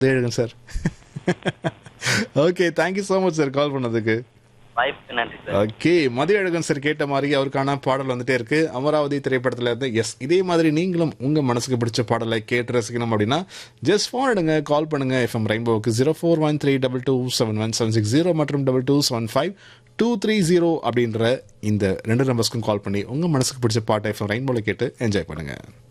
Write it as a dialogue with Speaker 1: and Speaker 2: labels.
Speaker 1: எழுதுங்க sir. Okay, thank you so much sir call பண்ணதுக்கு.
Speaker 2: வாய்ப்புக்கு நன்றி சார்.
Speaker 1: ஓகே, மதியழகன் சார் கேட்ட மாதிரி அவருக்கான பாடல் வந்துட்டே இருக்கு. அமராவதி திரைப்படத்துல இருந்து. எஸ், இதே மாதிரி நீங்களும் உங்க மனசுக்கு பிடிச்ச பாடலை கேட்டு ரசிக்கணும் அப்படின்னா ஜஸ்ட் ஃபோன் எடுங்க, கால் பண்ணுங்க. எஃப்எம் ரெயின்போவுக்கு 0413227160 மற்றும் 22752330 அப்படின்ற இந்த 2 நம்பர்ஸ்க்கும் கால் பண்ணி உங்க மனசுக்கு பிடிச்ச பாட்டை எஃப்எம் ரெயின்போல கேட்டு என்ஜாய் பண்ணுங்க.